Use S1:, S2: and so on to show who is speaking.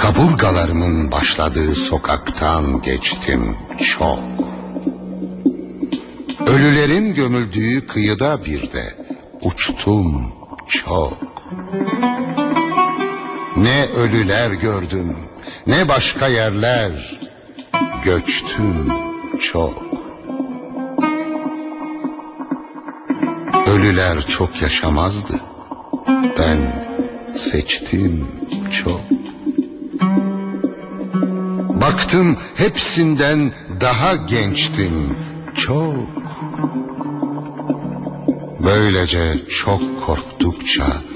S1: Kaburgalarımın başladığı sokaktan geçtim çok. Ölülerin gömüldüğü kıyıda bir de uçtum çok. Ne ölüler gördüm, ne başka yerler, göçtüm çok. Ölüler çok yaşamazdı, ben seçtim çok. Baktım hepsinden daha gençtim çok. Böylece çok korktukça